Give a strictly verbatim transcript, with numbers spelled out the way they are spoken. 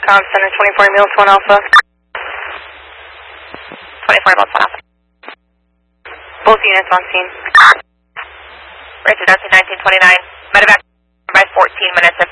Com Center, twenty-four Mules, one Alpha. twenty-four Mules, one Alpha. Both units on scene. Bridge announcing nineteen twenty-nine. Medevac by fourteen minutes.